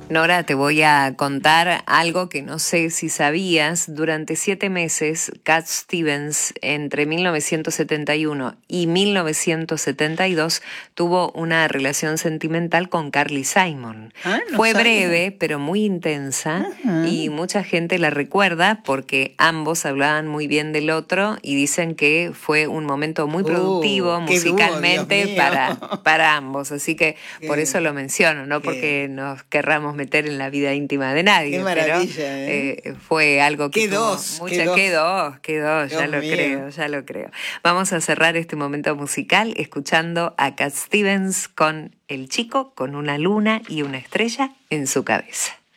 Nora, te voy a contar algo que no sé si sabías. Durante 7 meses, Cat Stevens, entre 1971 y 1972, tuvo una relación sentimental con Carly Simon. No Fue sabía. breve, pero muy intensa, y mucha gente la recuerda porque ambos hablaban muy bien del otro y dicen que fue un momento muy productivo Qué dúo, musicalmente Dios mío. para ambos. Así que por Qué- eso lo menciono, no qué- porque nos querramos meter en la vida íntima de nadie, Qué pero maravilla, ¿eh? fue algo que Qué tuvo dos, mucha... qué dos. Quedó, ya Dios lo mío. creo, ya lo creo. Vamos a cerrar este momento musical escuchando a Cat Stevens con El chico con una luna y una estrella en su cabeza.